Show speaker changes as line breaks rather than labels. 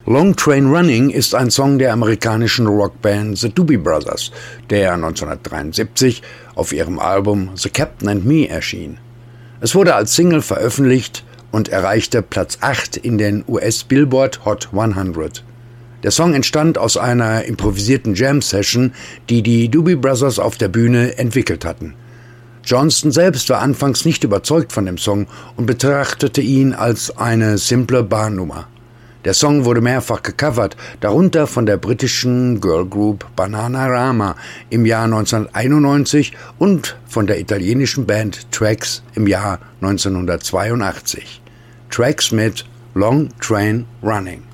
Long Train Running ist ein Song der amerikanischen Rockband The Doobie Brothers, der 1973 auf ihrem Album The Captain and Me erschien. Es wurde als Single veröffentlicht und erreichte Platz 8 in den US-Billboard Hot 100. Der Song entstand aus einer improvisierten Jam-Session, die die Doobie Brothers auf der Bühne entwickelt hatten. Johnston selbst war anfangs nicht überzeugt von dem Song und betrachtete ihn als eine simple Barnummer. Der Song wurde mehrfach gecovert, darunter von der britischen Girlgroup Bananarama im Jahr 1991 und von der italienischen Band Trax im Jahr 1982. Trax mit Long Train Running.